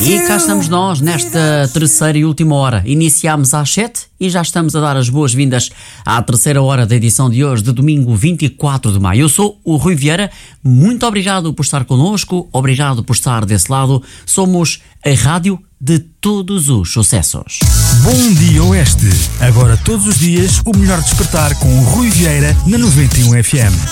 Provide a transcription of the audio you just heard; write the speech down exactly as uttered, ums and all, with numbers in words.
E cá estamos nós, nesta terceira e última hora. Iniciámos às sete e já estamos a dar as boas-vindas à terceira hora da edição de hoje, de domingo vinte e quatro de maio. Eu sou o Rui Vieira, muito obrigado por estar connosco, obrigado por estar desse lado. Somos a rádio de todos os sucessos. Bom dia Oeste. Agora todos os dias o melhor despertar com o Rui Vieira na noventa e um F M.